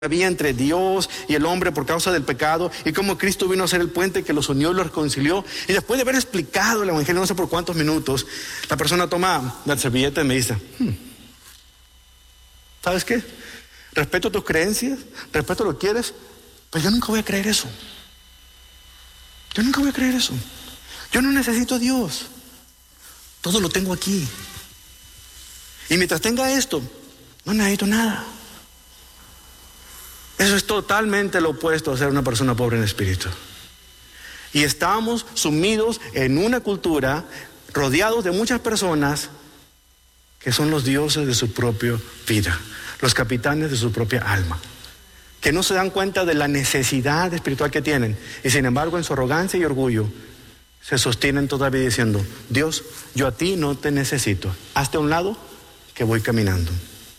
había entre Dios y el hombre por causa del pecado y cómo Cristo vino a ser el puente que los unió y los reconcilió. Y después de haber explicado el evangelio no sé por cuántos minutos, la persona toma la servilleta y me dice: ¿sabes qué? Respeto tus creencias, respeto lo que quieres, pero yo nunca voy a creer eso. Yo nunca voy a creer eso. Yo no necesito a Dios. Todo lo tengo aquí. Y mientras tenga esto, no necesito nada. Eso es totalmente lo opuesto a ser una persona pobre en espíritu. Y estamos sumidos en una cultura, rodeados de muchas personas que son los dioses de su propia vida, los capitanes de su propia alma, que no se dan cuenta de la necesidad espiritual que tienen, y sin embargo en su arrogancia y orgullo se sostienen todavía diciendo: Dios, yo a ti no te necesito, hazte a un lado que voy caminando.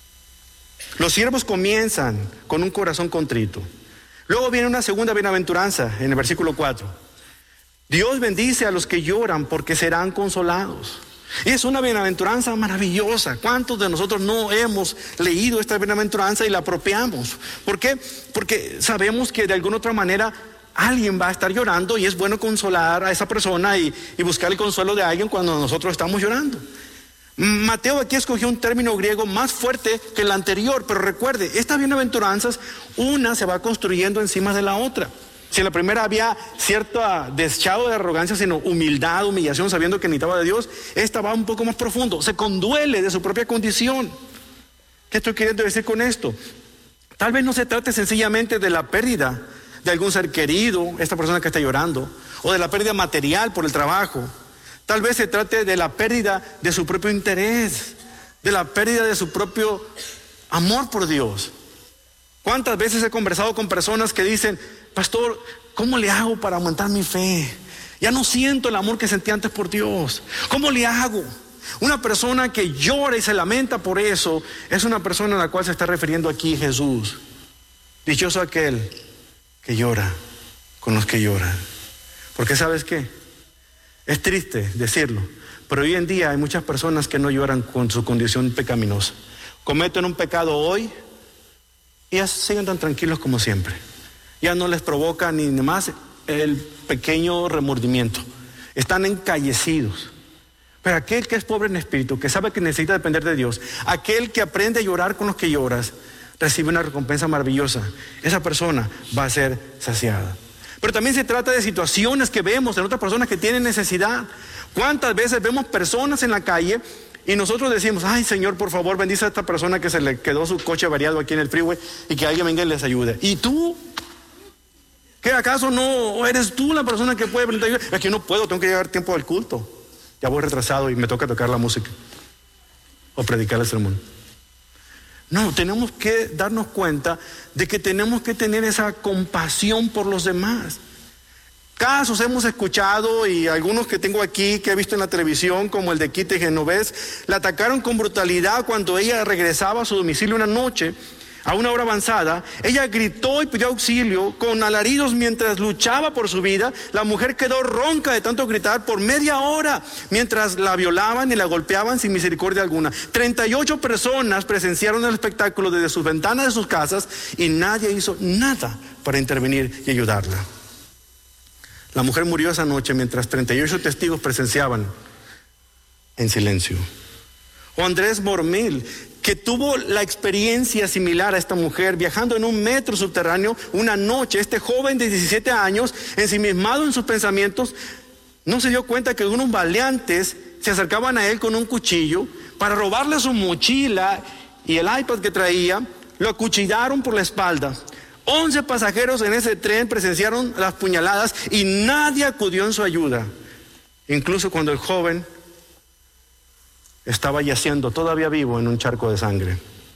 Los siervos comienzan con un corazón contrito. Luego viene una segunda bienaventuranza en el versículo 4. Dios bendice a los que lloran porque serán consolados. Y es una bienaventuranza maravillosa. ¿Cuántos de nosotros no hemos leído esta bienaventuranza y la apropiamos? ¿Por qué? Porque sabemos que de alguna otra manera alguien va a estar llorando y es bueno consolar a esa persona y buscar el consuelo de alguien cuando nosotros estamos llorando. Mateo aquí escogió un término griego más fuerte que el anterior, pero recuerde, estas bienaventuranzas, una se va construyendo encima de la otra. Si en la primera había cierto deschado de arrogancia, sino humildad, humillación, sabiendo que necesitaba de Dios, esta va un poco más profundo, se conduele de su propia condición. ¿Qué estoy queriendo decir con esto? Tal vez no se trate sencillamente de la pérdida de algún ser querido, esta persona que está llorando, o de la pérdida material por el trabajo. Tal vez se trate de la pérdida de su propio interés, de la pérdida de su propio amor por Dios. ¿Cuántas veces he conversado con personas que dicen: pastor, ¿cómo le hago para aumentar mi fe? Ya no siento el amor que sentí antes por Dios. ¿Cómo le hago? Una persona que llora y se lamenta por eso es una persona a la cual se está refiriendo aquí Jesús. Dichoso aquel que llora con los que lloran. Porque ¿sabes qué? Es triste decirlo, pero hoy en día hay muchas personas que no lloran con su condición pecaminosa. Cometen un pecado hoy y ya siguen tan tranquilos como siempre. Ya no les provoca ni más el pequeño remordimiento. Están encallecidos. Pero aquel que es pobre en espíritu, que sabe que necesita depender de Dios, aquel que aprende a llorar con los que lloras, recibe una recompensa maravillosa. Esa persona va a ser saciada. Pero también se trata de situaciones que vemos en otras personas que tienen necesidad. ¿Cuántas veces vemos personas en la calle y nosotros decimos: ay, Señor, por favor, bendice a esta persona que se le quedó su coche averiado aquí en el freeway y que alguien venga y les ayude? ¿Y tú? ¿Qué acaso no eres tú la persona que puede brindar ayuda? Es que no puedo, tengo que llegar a tiempo del culto. Ya voy retrasado y me toca tocar la música o predicar el sermón. No, tenemos que darnos cuenta de que tenemos que tener esa compasión por los demás. Casos hemos escuchado, y algunos que tengo aquí, que he visto en la televisión, como el de Kitty Genovés, la atacaron con brutalidad cuando ella regresaba a su domicilio una noche, a una hora avanzada. Ella gritó y pidió auxilio con alaridos mientras luchaba por su vida. La mujer quedó ronca de tanto gritar por media hora mientras la violaban y la golpeaban sin misericordia alguna. 38 personas presenciaron el espectáculo desde sus ventanas de sus casas y nadie hizo nada para intervenir y ayudarla. La mujer murió esa noche mientras 38 testigos presenciaban en silencio. O Andrés Mormil, que tuvo la experiencia similar a esta mujer, viajando en un metro subterráneo una noche. Este joven de 17 años, ensimismado en sus pensamientos, no se dio cuenta que unos maleantes se acercaban a él con un cuchillo para robarle su mochila y el iPad que traía. Lo acuchillaron por la espalda. 11 pasajeros en ese tren presenciaron las puñaladas y nadie acudió en su ayuda, incluso cuando el joven estaba yaciendo todavía vivo en un charco de sangre.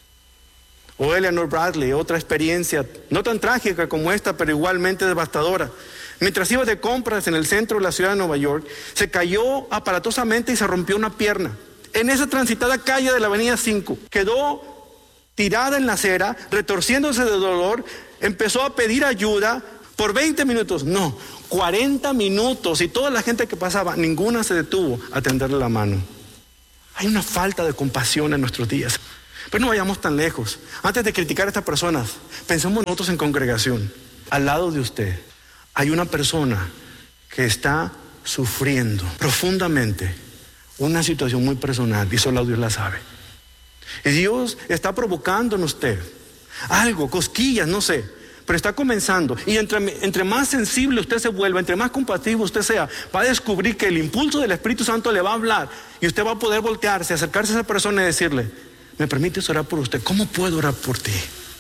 O Eleanor Bradley, otra experiencia no tan trágica como esta, pero igualmente devastadora. Mientras iba de compras en el centro de la ciudad de Nueva York, se cayó aparatosamente y se rompió una pierna. En esa transitada calle de la avenida 5, quedó tirada en la acera, retorciéndose de dolor. Empezó a pedir ayuda por 20 minutos, no, 40 minutos, y toda la gente que pasaba, ninguna se detuvo a tenderle la mano. Hay una falta de compasión en nuestros días. Pero no vayamos tan lejos. Antes de criticar a estas personas, pensemos nosotros en congregación. Al lado de usted hay una persona que está sufriendo profundamente una situación muy personal y solo Dios la sabe. Y Dios está provocando en usted algo, cosquillas, no sé, pero está comenzando. Y entre más sensible usted se vuelva, entre más compasivo usted sea, va a descubrir que el impulso del Espíritu Santo le va a hablar y usted va a poder voltearse, acercarse a esa persona y decirle: ¿me permites orar por usted? ¿Cómo puedo orar por ti?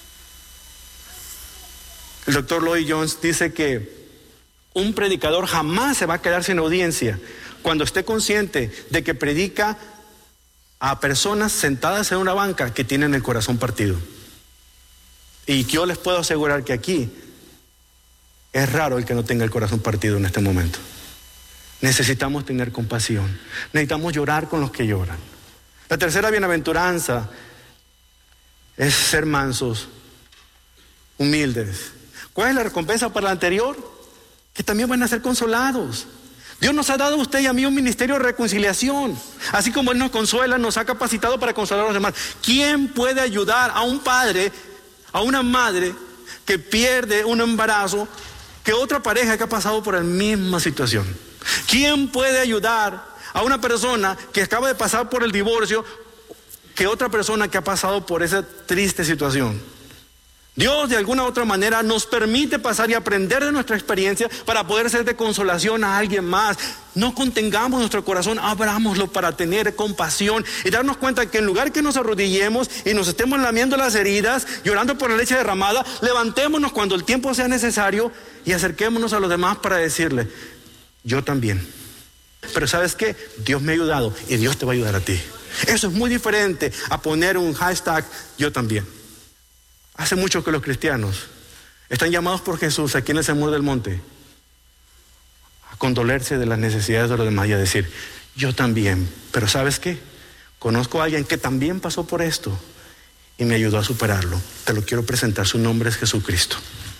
El doctor Lloyd Jones dice que un predicador jamás se va a quedar sin audiencia cuando esté consciente de que predica a personas sentadas en una banca que tienen el corazón partido. Y yo les puedo asegurar que aquí es raro el que no tenga el corazón partido en este momento. Necesitamos tener compasión, necesitamos llorar con los que lloran. La tercera bienaventuranza es ser mansos, humildes. ¿Cuál es la recompensa para la anterior? Que también van a ser consolados. Dios nos ha dado a usted y a mí un ministerio de reconciliación. Así como Él nos consuela, nos ha capacitado para consolar a los demás. ¿Quién puede ayudar a un padre, a una madre que pierde un embarazo, que otra pareja que ha pasado por la misma situación? ¿Quién puede ayudar a una persona que acaba de pasar por el divorcio, que otra persona que ha pasado por esa triste situación? Dios de alguna u otra manera nos permite pasar y aprender de nuestra experiencia para poder ser de consolación a alguien más. No contengamos nuestro corazón, abrámoslo para tener compasión y darnos cuenta que en lugar que nos arrodillemos y nos estemos lamiendo las heridas, llorando por la leche derramada, levantémonos cuando el tiempo sea necesario y acerquémonos a los demás para decirle: yo también. Pero ¿sabes qué? Dios me ha ayudado y Dios te va a ayudar a ti. Eso es muy diferente a poner un hashtag yo también. Hace mucho que los cristianos están llamados por Jesús aquí en el Sermón del Monte a condolerse de las necesidades de los demás y a decir: yo también. Pero ¿sabes qué? Conozco a alguien que también pasó por esto y me ayudó a superarlo. Te lo quiero presentar. Su nombre es Jesucristo.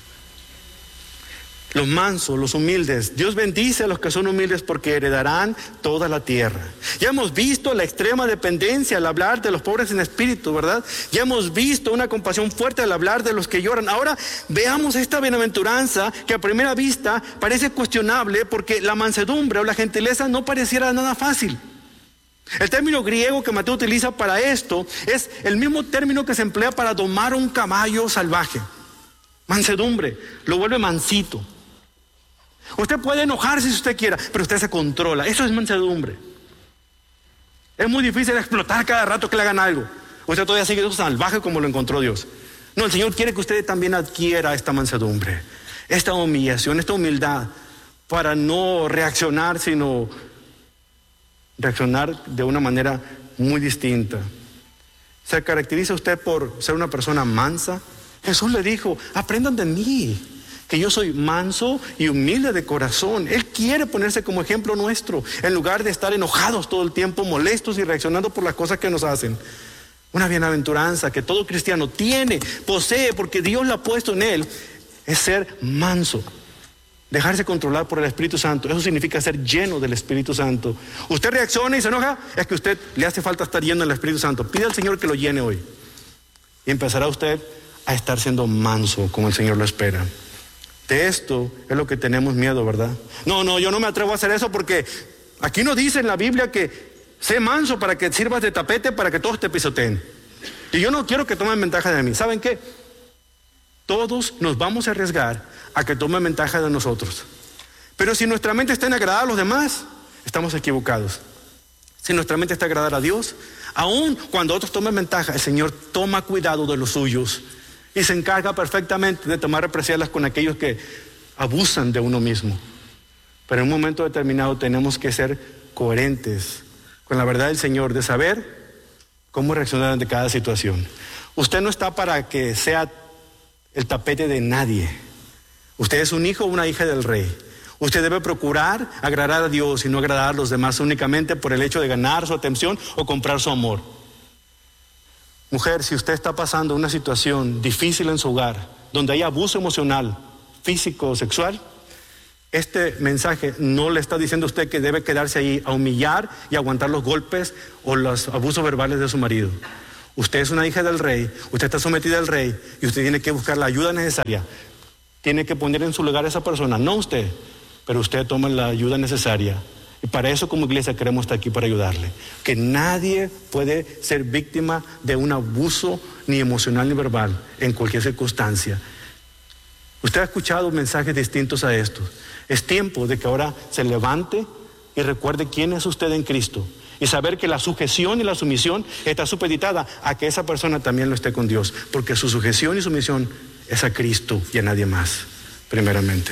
Los mansos, los humildes. Dios bendice a los que son humildes porque heredarán toda la tierra. Ya hemos visto la extrema dependencia al hablar de los pobres en espíritu, ¿verdad? Ya hemos visto una compasión fuerte al hablar de los que lloran. Ahora veamos esta bienaventuranza que a primera vista parece cuestionable porque la mansedumbre o la gentileza no pareciera nada fácil. El término griego que Mateo utiliza para esto es el mismo término que se emplea para domar un caballo salvaje. Mansedumbre, lo vuelve mansito. Usted puede enojarse si usted quiera, pero usted se controla. Eso es mansedumbre. Es muy difícil explotar cada rato que le hagan algo. Usted todavía sigue salvaje como lo encontró Dios. No, el Señor quiere que usted también adquiera esta mansedumbre, esta humillación, esta humildad, para no reaccionar, sino reaccionar de una manera muy distinta. ¿Se caracteriza usted por ser una persona mansa? Jesús le dijo: aprendan de mí, que yo soy manso y humilde de corazón. Él quiere ponerse como ejemplo nuestro, en lugar de estar enojados todo el tiempo, molestos y reaccionando por las cosas que nos hacen. Una bienaventuranza que todo cristiano tiene, posee, porque Dios la ha puesto en él, es ser manso, dejarse controlar por el Espíritu Santo. Eso significa ser lleno del Espíritu Santo. Usted reacciona y se enoja, es que a usted le hace falta estar lleno del Espíritu Santo. Pide al Señor que lo llene hoy y empezará usted a estar siendo manso como el Señor lo espera. De esto es lo que tenemos miedo, ¿verdad? No, yo no me atrevo a hacer eso porque aquí no dice en la Biblia que sé manso para que sirvas de tapete para que todos te pisoteen. Y yo no quiero que tomen ventaja de mí. ¿Saben qué? Todos nos vamos a arriesgar a que tomen ventaja de nosotros. Pero si nuestra mente está en agradar a los demás, estamos equivocados. Si nuestra mente está en agradar a Dios, aun cuando otros tomen ventaja, el Señor toma cuidado de los suyos y se encarga perfectamente de tomar represalias con aquellos que abusan de uno mismo. Pero en un momento determinado tenemos que ser coherentes con la verdad del Señor, de saber cómo reaccionar ante cada situación. Usted no está para que sea el tapete de nadie. Usted es un hijo o una hija del Rey. Usted debe procurar agradar a Dios y no agradar a los demás únicamente por el hecho de ganar su atención o comprar su amor. Mujer, si usted está pasando una situación difícil en su hogar, donde hay abuso emocional, físico o sexual, este mensaje no le está diciendo a usted que debe quedarse ahí a humillar y aguantar los golpes o los abusos verbales de su marido. Usted es una hija del rey, usted está sometida al rey y usted tiene que buscar la ayuda necesaria. Tiene que poner en su lugar a esa persona, no usted, pero usted toma la ayuda necesaria. Y para eso como iglesia queremos estar aquí para ayudarle. Que nadie puede ser víctima de un abuso ni emocional ni verbal en cualquier circunstancia. Usted ha escuchado mensajes distintos a estos. Es tiempo de que ahora se levante y recuerde quién es usted en Cristo. Y saber que la sujeción y la sumisión está supeditada a que esa persona también lo esté con Dios. Porque su sujeción y sumisión es a Cristo y a nadie más, primeramente.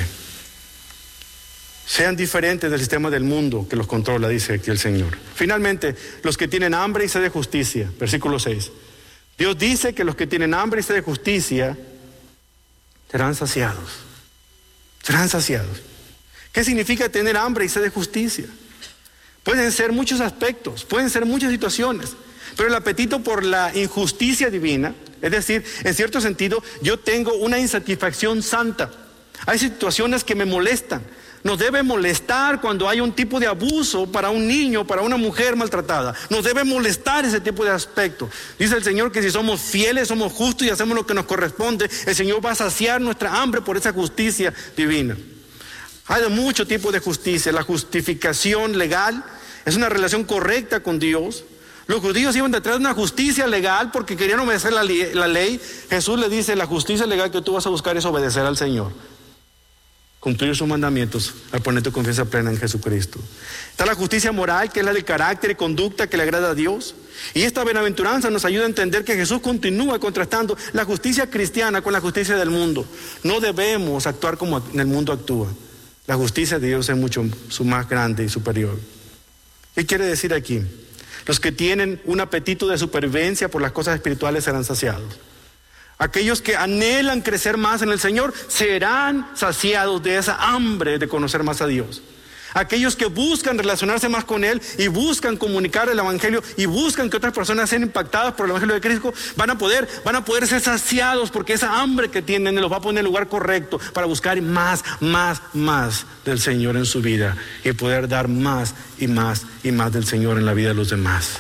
Sean diferentes del sistema del mundo que los controla, dice aquí el Señor. Finalmente, los que tienen hambre y sed de justicia, versículo 6. Dios dice que los que tienen hambre y sed de justicia serán saciados. Serán saciados. ¿Qué significa tener hambre y sed de justicia? Pueden ser muchos aspectos, pueden ser muchas situaciones, pero el apetito por la injusticia divina, es decir, en cierto sentido, yo tengo una insatisfacción santa. Hay situaciones que me molestan. Nos debe molestar cuando hay un tipo de abuso para un niño, para una mujer maltratada. Nos debe molestar ese tipo de aspecto. Dice el Señor que si somos fieles, somos justos y hacemos lo que nos corresponde, el Señor va a saciar nuestra hambre por esa justicia divina. Hay de muchos tipos de justicia. La justificación legal es una relación correcta con Dios. Los judíos iban detrás de una justicia legal porque querían obedecer la ley. Jesús le dice, la justicia legal que tú vas a buscar es obedecer al Señor. Cumplir sus mandamientos al poner tu confianza plena en Jesucristo. Está la justicia moral, que es la de carácter y conducta que le agrada a Dios. Y esta bienaventuranza nos ayuda a entender que Jesús continúa contrastando la justicia cristiana con la justicia del mundo. No debemos actuar como en el mundo actúa. La justicia de Dios es mucho más grande y superior. ¿Qué quiere decir aquí? Los que tienen un apetito de supervivencia por las cosas espirituales serán saciados. Aquellos que anhelan crecer más en el Señor serán saciados de esa hambre de conocer más a Dios. Aquellos que buscan relacionarse más con Él y buscan comunicar el Evangelio y buscan que otras personas sean impactadas por el Evangelio de Cristo, van a poder ser saciados porque esa hambre que tienen los va a poner en el lugar correcto para buscar más del Señor en su vida y poder dar más y más del Señor en la vida de los demás.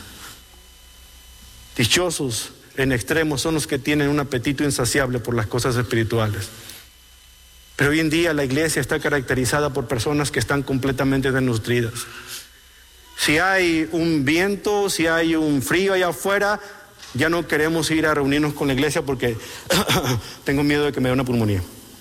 Dichosos en extremo son los que tienen un apetito insaciable por las cosas espirituales. Pero hoy en día la iglesia está caracterizada por personas que están completamente desnutridas. Si hay un viento, si hay un frío allá afuera, ya no queremos ir a reunirnos con la iglesia porque tengo miedo de que me dé una pulmonía.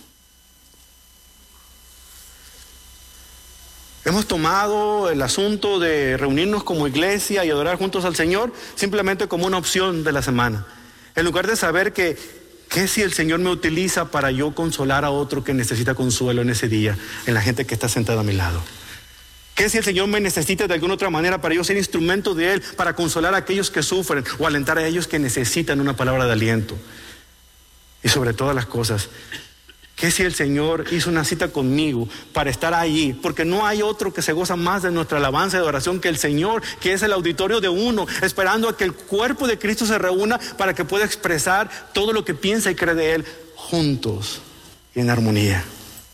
Hemos tomado el asunto de reunirnos como iglesia y adorar juntos al Señor simplemente como una opción de la semana. En lugar de saber que si el Señor me utiliza para yo consolar a otro que necesita consuelo en ese día, en la gente que está sentada a mi lado. ¿Qué si el Señor me necesita de alguna otra manera para yo ser instrumento de Él, para consolar a aquellos que sufren o alentar a ellos que necesitan una palabra de aliento? Y sobre todas las cosas, ¿qué si el Señor hizo una cita conmigo para estar allí? Porque no hay otro que se goza más de nuestra alabanza y adoración que el Señor, que es el auditorio de uno, esperando a que el cuerpo de Cristo se reúna para que pueda expresar todo lo que piensa y cree de Él juntos y en armonía.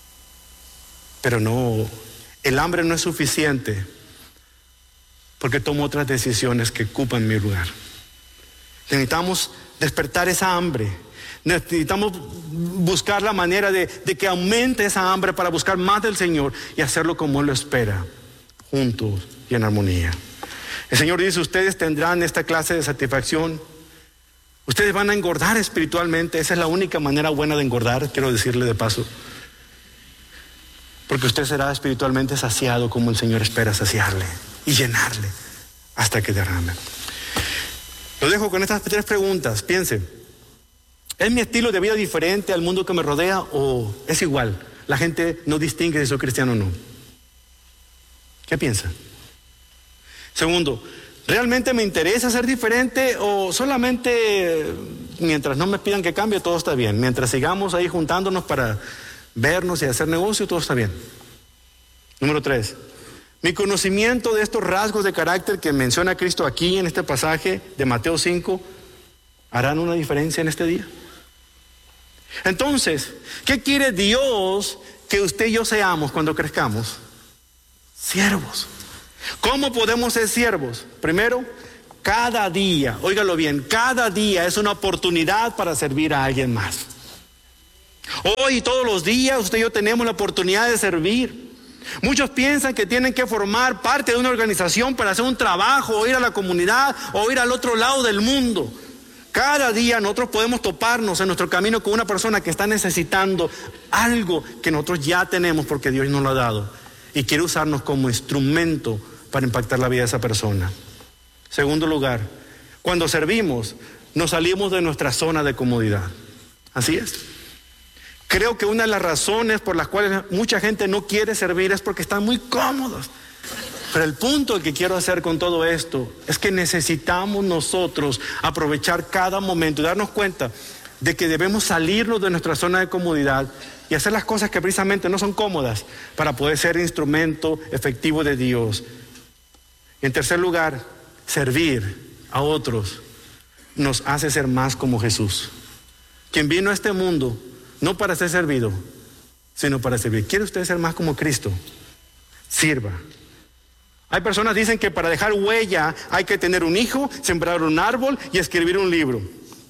Pero no, el hambre no es suficiente porque tomo otras decisiones que ocupan mi lugar. Necesitamos despertar esa hambre. Necesitamos buscar la manera de que aumente esa hambre para buscar más del Señor y hacerlo como Él lo espera, juntos y en armonía. El Señor dice, ustedes tendrán esta clase de satisfacción. Ustedes van a engordar espiritualmente. Esa es la única manera buena de engordar, quiero decirle de paso. Porque usted será espiritualmente saciado como el Señor espera saciarle y llenarle hasta que derrame. Lo dejo con estas 3 preguntas. Piense. ¿Es mi estilo de vida diferente al mundo que me rodea o es igual? La gente no distingue si soy cristiano o no. ¿Qué piensa? Segundo, ¿realmente me interesa ser diferente o solamente mientras no me pidan que cambie todo está bien? Mientras sigamos ahí juntándonos para vernos y hacer negocio, todo está bien. Número 3, mi conocimiento de estos rasgos de carácter que menciona Cristo aquí en este pasaje de Mateo 5, ¿harán una diferencia en este día? Entonces, ¿qué quiere Dios que usted y yo seamos cuando crezcamos? Siervos. ¿Cómo podemos ser siervos? Primero, Cada día, óigalo bien, cada día es una oportunidad para servir a alguien más. Hoy y todos los días usted y yo tenemos la oportunidad de servir. Muchos piensan que tienen que formar parte de una organización para hacer un trabajo, o ir a la comunidad, o ir al otro lado del mundo. Cada día nosotros podemos toparnos en nuestro camino con una persona que está necesitando algo que nosotros ya tenemos porque Dios nos lo ha dado y quiere usarnos como instrumento para impactar la vida de esa persona. Segundo lugar, cuando servimos, nos salimos de nuestra zona de comodidad. Así es. Creo que una de las razones por las cuales mucha gente no quiere servir es porque están muy cómodos. Pero el punto que quiero hacer con todo esto es que necesitamos nosotros aprovechar cada momento y darnos cuenta de que debemos salirnos de nuestra zona de comodidad y hacer las cosas que precisamente no son cómodas para poder ser instrumento efectivo de Dios. Y en tercer lugar, servir a otros nos hace ser más como Jesús, quien vino a este mundo no para ser servido, sino para servir. ¿Quiere usted ser más como Cristo? Sirva. Hay personas que dicen que para dejar huella hay que tener un hijo, sembrar un árbol y escribir un libro.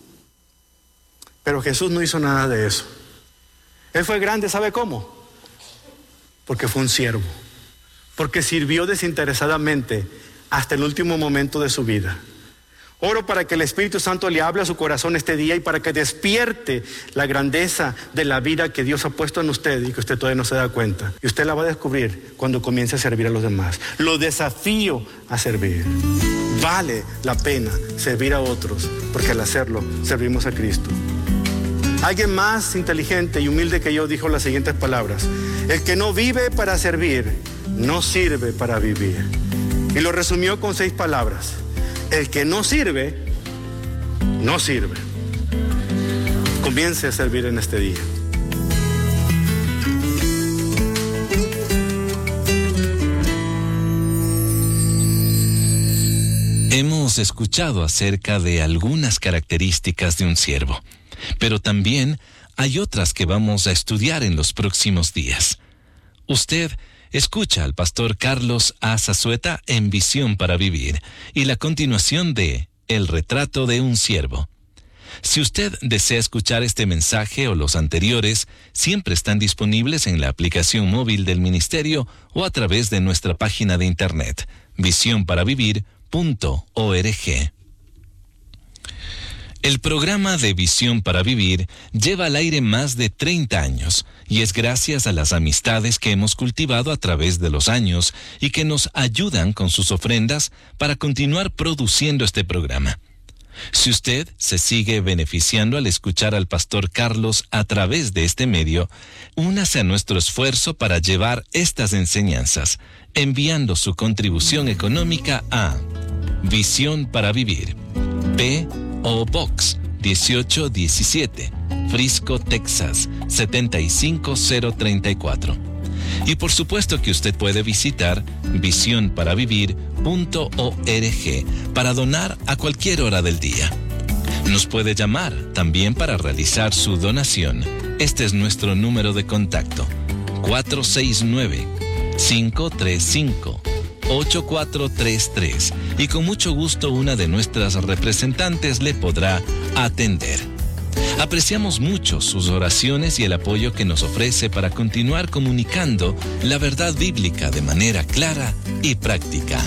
Pero Jesús no hizo nada de eso. Él fue grande, ¿sabe cómo? Porque fue un siervo. Porque sirvió desinteresadamente hasta el último momento de su vida. Oro para que el Espíritu Santo le hable a su corazón este día y para que despierte la grandeza de la vida que Dios ha puesto en usted y que usted todavía no se da cuenta. Y usted la va a descubrir cuando comience a servir a los demás. Lo desafío a servir. Vale la pena servir a otros, porque al hacerlo servimos a Cristo. Alguien más inteligente y humilde que yo dijo las siguientes palabras: el que no vive para servir, no sirve para vivir. Y lo resumió con 6 palabras. El que no sirve, no sirve. Comience a servir en este día. Hemos escuchado acerca de algunas características de un siervo, pero también hay otras que vamos a estudiar en los próximos días. Usted escucha al pastor Carlos A. Zazueta en Visión para Vivir y la continuación de El retrato de un siervo. Si usted desea escuchar este mensaje o los anteriores, siempre están disponibles en la aplicación móvil del ministerio o a través de nuestra página de internet, visionparavivir.org. El programa de Visión para Vivir lleva al aire más de 30 años y es gracias a las amistades que hemos cultivado a través de los años y que nos ayudan con sus ofrendas para continuar produciendo este programa. Si usted se sigue beneficiando al escuchar al pastor Carlos a través de este medio, únase a nuestro esfuerzo para llevar estas enseñanzas, enviando su contribución económica a Visión para Vivir, P.O. Box 1817, Frisco, Texas 75034. Y por supuesto que usted puede visitar visionparavivir.org para donar a cualquier hora del día. Nos puede llamar también para realizar su donación. Este es nuestro número de contacto: 469-535-8433, y con mucho gusto una de nuestras representantes le podrá atender. Apreciamos mucho sus oraciones y el apoyo que nos ofrece para continuar comunicando la verdad bíblica de manera clara y práctica.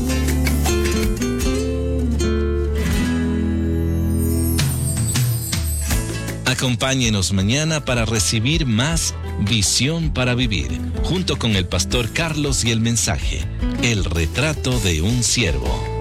Acompáñenos mañana para recibir más Visión para Vivir, junto con el pastor Carlos y el mensaje, El retrato de un siervo.